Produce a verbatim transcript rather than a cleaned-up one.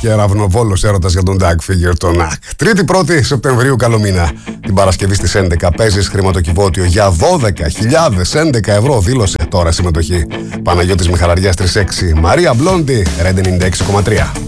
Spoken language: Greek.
και ραυνοβόλος έρωτας για τον Doug Figure, τον Νακ. Τρίτη πρώτη Σεπτεμβρίου, καλό μήνα. Την Παρασκευή στις έντεκα παίζεις χρηματοκιβώτιο για δώδεκα χιλιάδες έντεκα ευρώ. Δήλωσε τώρα συμμετοχή. Παναγιώτης Μιχαλαριάς τρία έξι, Μαρία Μπλόντι, Ρεντ ενενήντα έξι κόμμα τρία.